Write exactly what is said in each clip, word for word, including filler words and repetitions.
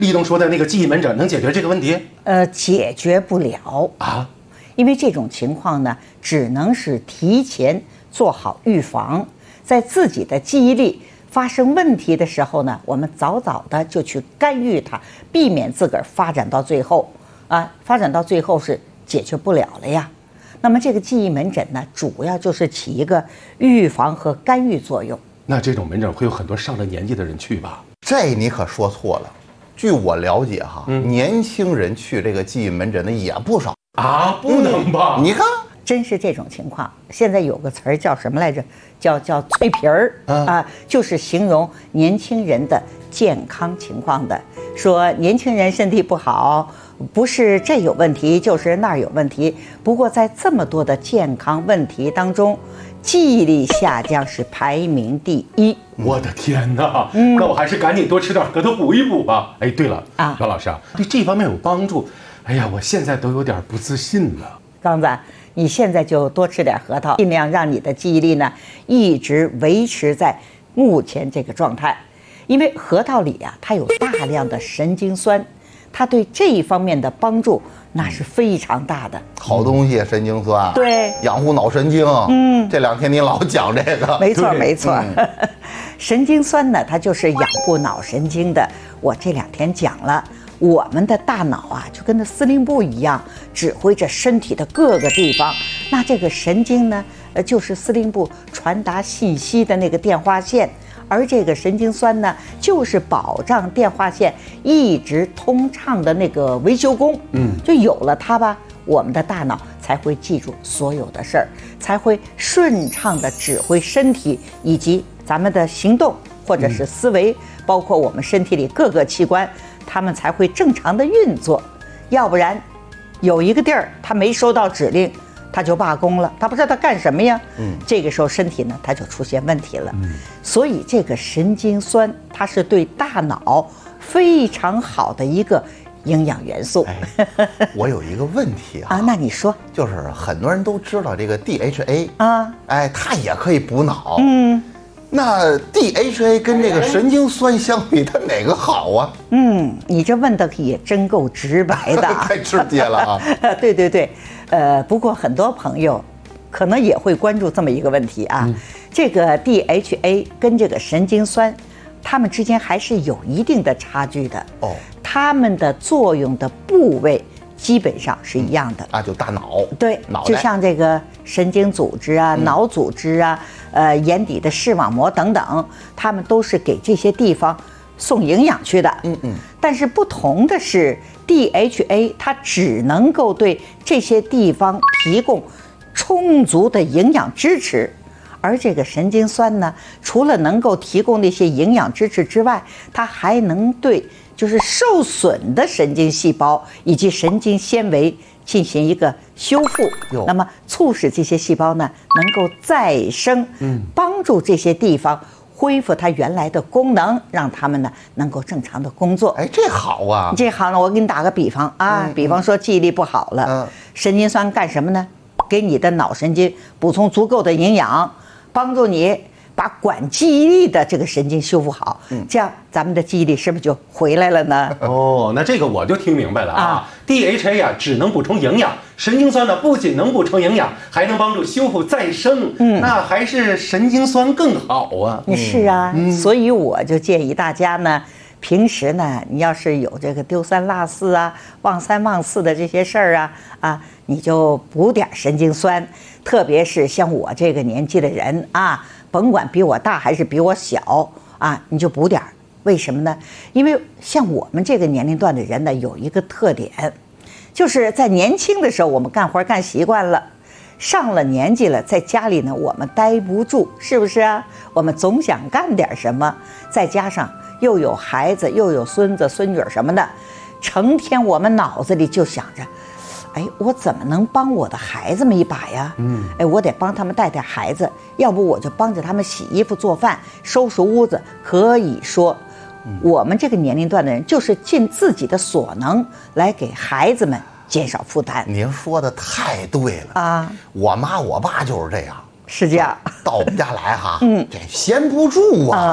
立冬说的那个记忆门诊能解决这个问题？ 呃，解决不了啊， 因为这种情况呢，只能是提前做好预防，在自己的记忆力发生问题的时候呢，我们早早的就去干预它，避免自个儿发展到最后啊，发展到最后是解决不了了呀。那么这个记忆门诊呢，主要就是起一个预防和干预作用。 那这种门诊会有很多上了年纪的人去吧？ 这你可说错了。据我了解哈，嗯、年轻人去这个记忆门诊的也不少啊，不能吧？ 嗯、你看， 真是这种情况。现在有个词儿叫什么来着？叫叫脆皮儿啊、呃，就是形容年轻人的健康情况的。说年轻人身体不好，不是这有问题，就是那儿有问题。不过在这么多的健康问题当中，记忆力下降是排名第一。 我的天哪！嗯、那我还是赶紧多吃点核桃补一补吧。哎，对了啊，高老师啊，对这方面有帮助。哎呀，我现在都有点不自信了。 刚子，你现在就多吃点核桃，尽量让你的记忆力呢一直维持在目前这个状态。因为核桃里啊，它有大量的神经酸，它对这一方面的帮助那是非常大的。 好东西，神经酸， 对， 养护脑神经。嗯，这两天你老讲这个， 没错没错。嗯、神经酸呢，它就是养护脑神经的。我这两天讲了，我们的大脑啊，就跟那司令部一样，指挥着身体的各个地方。那这个神经呢，呃，就是司令部传达信息的那个电话线。而这个神经酸呢，就是保障电话线一直通畅的那个维修工。嗯，就有了它吧，我们的大脑才会记住所有的事儿，才会顺畅地指挥身体以及咱们的行动或者是思维，嗯、包括我们身体里各个器官，它们才会正常的运作。要不然，有一个地儿它没收到指令，他就罢工了，他不知道他干什么呀。嗯，这个时候身体呢，它就出现问题了。嗯，所以这个神经酸，它是对大脑非常好的一个营养元素。 哎、我有一个问题啊， 啊，那你说， 就是很多人都知道这个 D H A 啊，哎，它也可以补脑。 嗯， 那 D H A 跟这个神经酸相比，它哪个好啊？ 嗯，你这问的也真够直白的， 太直接了啊！ 对对对。呃，不过很多朋友可能也会关注这么一个问题啊，嗯、这个 D H A 跟这个神经酸，它们之间还是有一定的差距的。哦，它们的作用的部位基本上是一样的。 嗯、啊，就大脑。 对， 脑袋就像这个神经组织啊、嗯、脑组织啊、呃眼底的视网膜等等，它们都是给这些地方送营养去的。嗯嗯。但是不同的是 ，D H A 它只能够对这些地方提供充足的营养支持，而这个神经酸呢，除了能够提供那些营养支持之外，它还能对就是受损的神经细胞以及神经纤维进行一个修复，那么促使这些细胞呢能够再生，嗯，帮助这些地方恢复它原来的功能，让它们呢能够正常的工作。 哎，这好啊！ 这好呢，我给你打个比方啊，嗯、比方说记忆力不好了，嗯、神经酸干什么呢？给你的脑神经补充足够的营养，帮助你把管记忆力的这个神经修复好，嗯、这样咱们的记忆力是不是就回来了呢？ 哦，那这个我就听明白了啊。啊 D H A 啊，只能补充营养，神经酸呢不仅能补充营养，还能帮助修复再生。嗯，那还是神经酸更好啊。 嗯、是啊，嗯、所以我就建议大家呢，平时呢，你要是有这个丢三落四啊、忘三忘四的这些事儿啊，啊，你就补点神经酸，特别是像我这个年纪的人啊，甭管比我大还是比我小啊，你就补点儿。为什么呢？因为像我们这个年龄段的人呢，有一个特点，就是在年轻的时候我们干活干习惯了，上了年纪了，在家里呢我们待不住，是不是啊？我们总想干点什么，再加上又有孩子，又有孙子孙女什么的，成天我们脑子里就想着，哎，我怎么能帮我的孩子们一把呀？嗯，哎，我得帮他们带带孩子，要不我就帮着他们洗衣服、做饭、收拾屋子。可以说，我们这个年龄段的人就是尽自己的所能来给孩子们减少负担。 您说的太对了啊！我妈我爸就是这样， 是这样。 到我们家来哈，嗯，这闲不住啊。嗯，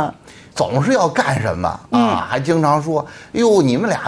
总是要干什么啊？还经常说，哟，你们俩